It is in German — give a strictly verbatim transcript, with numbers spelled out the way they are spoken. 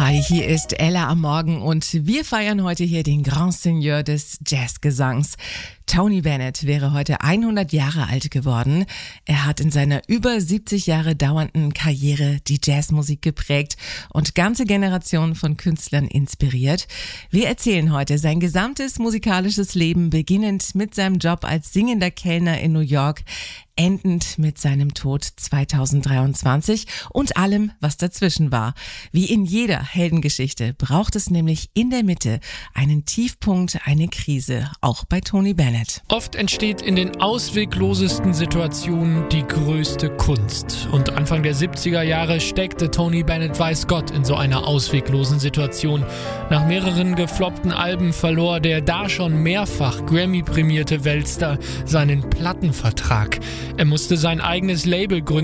Hi, hier ist Ella am Morgen und wir feiern heute hier den Grand Seigneur des Jazzgesangs. Tony Bennett wäre heute hundert Jahre alt geworden. Er hat in seiner über siebzig Jahre dauernden Karriere die Jazzmusik geprägt und ganze Generationen von Künstlern inspiriert. Wir erzählen heute sein gesamtes musikalisches Leben, beginnend mit seinem Job als singender Kellner in New York, endend mit seinem Tod zweitausenddreiundzwanzig und allem, was dazwischen war. Wie in jeder Heldengeschichte braucht es nämlich in der Mitte einen Tiefpunkt, eine Krise, auch bei Tony Bennett. Oft entsteht in den ausweglosesten Situationen die größte Kunst. Und Anfang der siebziger Jahre steckte Tony Bennett, weiß Gott, in so einer ausweglosen Situation. Nach mehreren gefloppten Alben verlor der da schon mehrfach Grammy-prämierte Weltstar seinen Plattenvertrag. Er musste sein eigenes Label gründen.